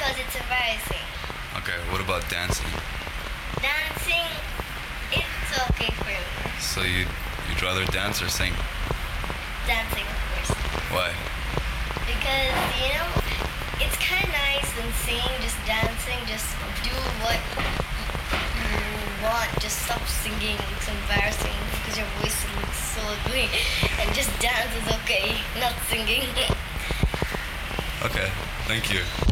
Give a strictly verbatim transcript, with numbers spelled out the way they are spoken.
because it's embarrassing. Okay, what about dancing? Dancing, it's okay for me. So you, you'd rather dance or sing? Dancing, of course. Why? Because, you know, it's kind of nice than singing, just dancing, just do what you want, just stop singing, it's embarrassing because your voice looks so ugly, and just dance is okay, not singing. Okay, thank you.